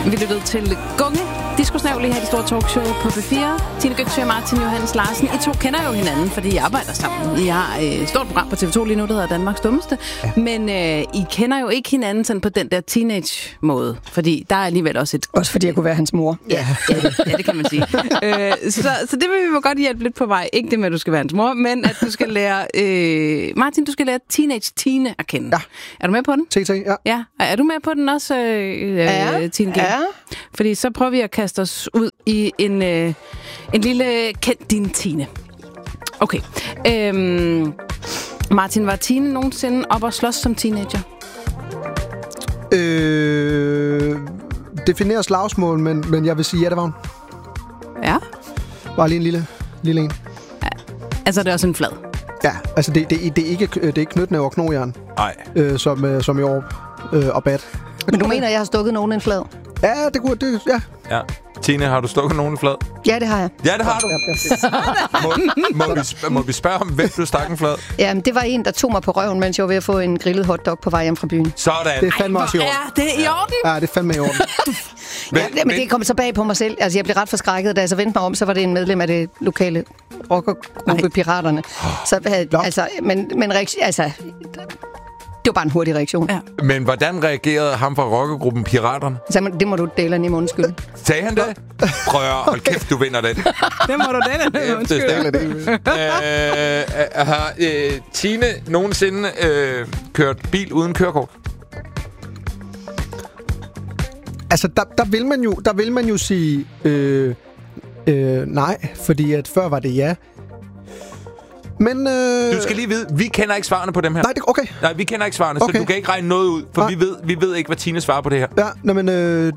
Vi lyttede til Gunge, Disco-snæv lige her i det store talkshow på P4. Tine Götzsche og Martin Johannes Larsen. I to kender jo hinanden, fordi I arbejder sammen. I har et stort program på TV2 lige nu, der hedder Danmarks Dummeste. Ja. Men I kender jo ikke hinanden sådan på den der teenage-måde. Fordi der er alligevel også et... Også fordi jeg kunne være hans mor. Ja, det kan man sige. Så det vil vi godt hjælpe lidt på vej. Ikke det med, at du skal være hans mor, men at du skal lære... Martin, du skal lære Teenage Tine at kende. Ja. Er du med på den? TT, ja. Ja. Er du med på den også, Tine G? Ja. Fordi så prøver vi at kaste os ud i en lille kend din Tine. Okay. Martin, var Tine nogensinde op og slås som teenager? Definerer slagsmål, men jeg vil sige, ja, det var hun. Ja. Bare lige en lille en. Ja. Altså, det er også en flad. Ja, altså det er ikke knytnæve og knogjern. Nej. Som i år og bat. Men du mener, jeg har stukket nogen en flad? Ja, det kunne det, ja. Ja. Tine, har du stukket nogen flad? Ja, det har jeg. Ja, det har du. Må vi spørge om, hvem du stak en flad? Jamen, det var en, der tog mig på røven, mens jeg var ved at få en grillet hotdog på vej hjem fra byen. Sådan. Det er fandme også i orden. Ja, det er i orden. Ja, det er fandme i orden. Men det kom så bag på mig selv. Altså, jeg blev ret forskrækket, da jeg så vendte mig om, så var det en medlem af det lokale rockergruppe Piraterne. Så altså, det var bare en hurtig reaktion. Ja. Men hvordan reagerede ham fra rockergruppen Piraterne? Så det må du dele i undskyld. Sagde han det? Prøv at hold kæft, du vinder den. Det må du dele. Undskyld. Har Tine nogensinde kørt bil uden kørekort? Altså, der vil man jo sige nej, fordi at før var det ja. Men du skal lige vide, vi kender ikke svarene på dem her. Nej, okay. Nej, vi kender ikke svarene, Okay. så du kan ikke regne noget ud, for vi ved ikke, hvad Tine svarer på det her. Ja, men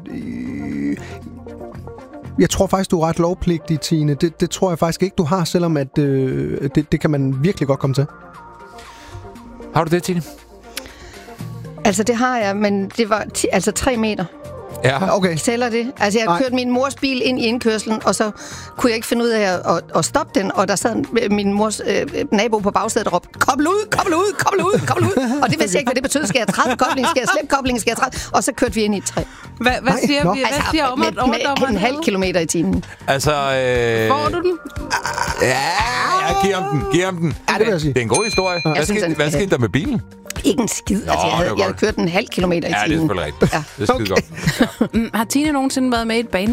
jeg tror faktisk, du er ret lovpligtig, Tine. Det tror jeg faktisk ikke, du har, selvom at det kan man virkelig godt komme til. Har du det, Tine? Altså, det har jeg, men det var 3 meter. Ja. Okay. Tæller det? Altså, jeg kørte min mors bil ind i indkørslen, og så kunne jeg ikke finde ud af at stoppe den, og der sad min mors nabo på bagsædet og råbte, kobl ud! Og det vidste jeg ikke, hvad det betød. Skal jeg træde kobling? Skal jeg slet kobling? Skal jeg træde? Og så kørte vi ind i et træ. Hvad siger vi? Hvad siger med en halv kilometer i timen. Altså, får du den? Ja, jeg giver ham den. Ja, det vil jeg sige. Det er en god historie. Hvad skete der med bilen? Ikke en skid. Altså, jeg havde kørt en halv kilometer i timen. Ja, det er selvfølgelig rigtigt. Ja. Det er skide godt. Ja. Har Tine nogensinde været med i et band?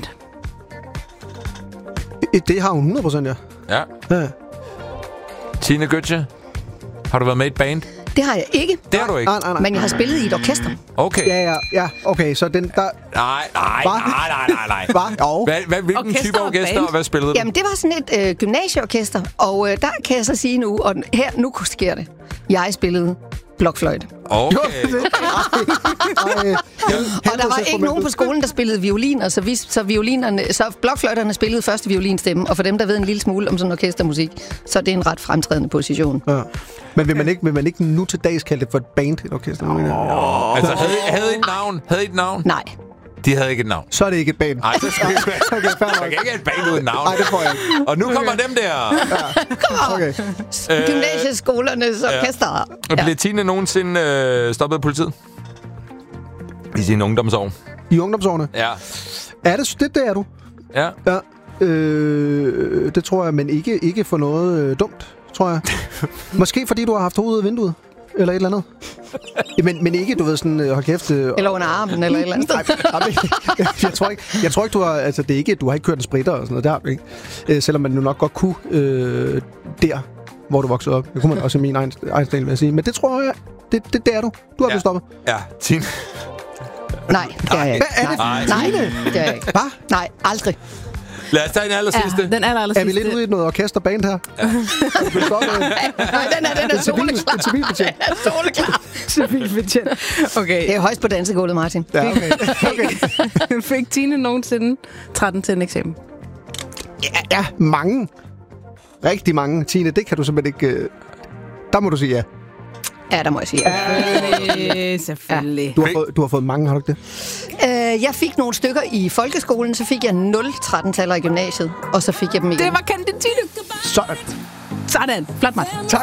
Det har hun 100%, ja. Ja. Tine Götzsche, har du været med i et band? Det har jeg ikke. Det har du ikke? Nej. Men jeg har spillet i et orkester. Okay. Ja. Okay, så den der... Nej. Hvad? Jo. Hvilken Orkester type og orkester, band? og hvad spillede du? Jamen, det var sådan et gymnasieorkester, og der kan jeg så sige nu, og nu sker det. Jeg spillede blokfløjte. Okay. Og der var ikke nogen på skolen, der spillede violiner, så blokfløjterne spillede første violinstemme, og for dem, der ved en lille smule om sådan orkestermusik, så er det en ret fremtrædende position. Ja. Men vil man ikke nu til dags kalde det for et band, et orkester? Altså, havde I et navn? Nej. De havde ikke et navn. Så er det ikke et band. Nej, det skal ikke være. Okay, fair nok. Man kan ikke have et band uden navn. Nej, det får jeg ikke. Og nu kommer dem der. Okay. Gymnasieskolernes orkester. Blev Tine nogensinde stoppet af politiet? I sin ungdomsår? I ungdomsårene? Ja. Er det er du? Ja. Ja. Det tror jeg, men ikke for noget dumt, tror jeg. Måske fordi du har haft hovedet ud af vinduet. Eller et eller andet. Men ikke, du ved, sådan, hold kæft... Eller under armen, eller et eller andet sted. Jeg tror ikke, du har... Altså, det er ikke, du har ikke kørt en spritter og sådan noget der, ikke? Selvom man jo nok godt kunne der, hvor du voksede op. Det kunne man også i min egen stil, vil jeg sige. Men det tror jeg, det er du. Du har blevet stoppet. Ja, Tine. Nej, det er jeg ikke. Nej, det er jeg ikke. Hvad? Nej, aldrig. Lad os tage den aller sidste. Ja, den aller sidste. Er vi lidt ude i noget orkesterband her? Ja. Nej, den er soleklar. En civilbetjent. Den er soleklar. Civilbetjent. Okay. Det er højst på dansegulvet, Martin. Ja, okay. Fik Tine nogensinde 13 til en eksamen? Ja, mange. Rigtig mange. Tine, det kan du simpelthen ikke... Der må du sige ja. Ja, der må jeg sige. Selvfølgelig. Du har fået mange, har du ikke det? Jeg fik nogle stykker i folkeskolen, så fik jeg 0 13-taller i gymnasiet, og så fik jeg dem igen. Det var kendt Tine. Sådan. Sådan. Flot, Martin. Tak.